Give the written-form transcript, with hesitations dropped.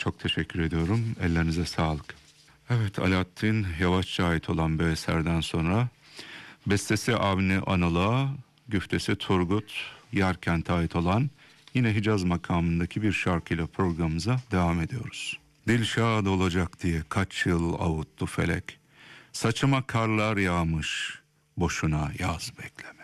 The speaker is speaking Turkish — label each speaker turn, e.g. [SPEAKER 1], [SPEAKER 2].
[SPEAKER 1] Çok teşekkür ediyorum. Ellerinize sağlık. Evet, Alaaddin Yavaşçı'ya ait olan bir eserden sonra bestesi Avni Anıl'a, güftesi Turgut Yarkent'e ait olan yine Hicaz makamındaki bir şarkıyla programımıza devam ediyoruz. Dilşad olacak diye kaç yıl avuttu felek, saçıma karlar yağmış, boşuna yaz bekleme.